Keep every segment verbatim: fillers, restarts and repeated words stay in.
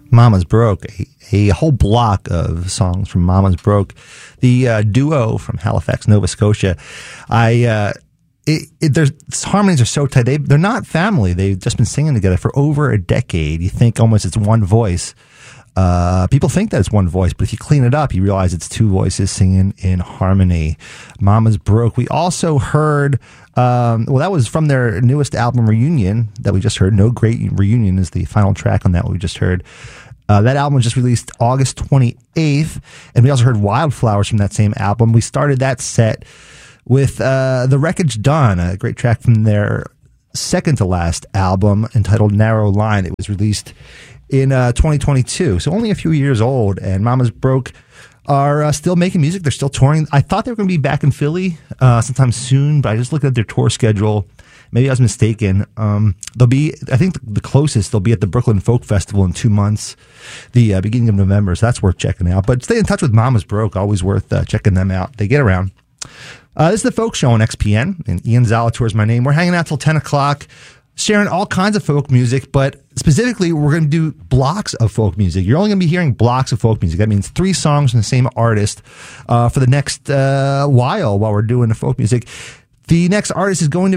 Mama's Broke, a, a whole block of songs from Mama's Broke, the uh, duo from Halifax, Nova Scotia. I, uh, it, it, their harmonies are so tight. They, they're not family. They've just been singing together for over a decade. You think almost it's one voice. Uh, people think that it's one voice, but if you clean it up, you realize it's two voices singing in harmony. Mama's Broke. We also heard, um, well, that was from their newest album, Reunion, that we just heard. No Great Reunion is the final track on that we just heard. Uh, that album was just released August twenty-eighth, and we also heard Wildflowers from that same album. We started that set with uh, The Wreckage Done, a great track from their second to last album entitled Narrow Line. It was released in uh, twenty twenty-two, so only a few years old, and Mama's Broke are uh, still making music. They're still touring. I thought they were going to be back in Philly uh, sometime soon, but I just looked at their tour schedule. Maybe I was mistaken. Um, they'll be, I think the closest, they'll be at the Brooklyn Folk Festival in two months, the uh, beginning of November, so that's worth checking out. But stay in touch with Mama's Broke, always worth uh, checking them out. They get around. Uh, this is the Folk Show on X P N, and Ian Zalator is my name. We're hanging out till ten o'clock. Sharing all kinds of folk music, but specifically we're going to do blocks of folk music. You're only going to be hearing blocks of folk music. That means three songs from the same artist uh, for the next uh, while while we're doing the folk music. The next artist is going to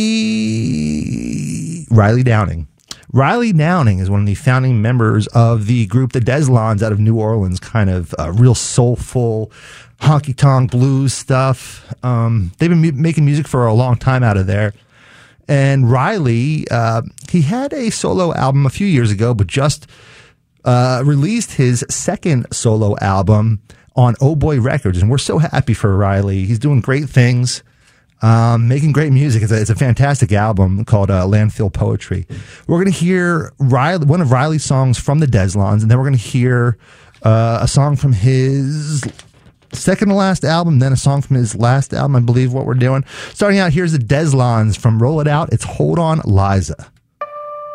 be Riley Downing. Riley Downing is one of the founding members of the group The Deslons out of New Orleans, kind of uh, real soulful, honky-tonk blues stuff. Um, they've been mu- making music for a long time out of there. And Riley, uh, he had a solo album a few years ago, but just uh, released his second solo album on Oh Boy Records. And we're so happy for Riley. He's doing great things, um, making great music. It's a, it's a fantastic album called uh, Landfill Poetry. We're going to hear Riley, one of Riley's songs from the Deslons, and then we're going to hear uh, a song from his second to last album, then a song from his last album, I believe what we're doing. Starting out, here's the Deslons from Roll It Out. It's Hold On, Liza.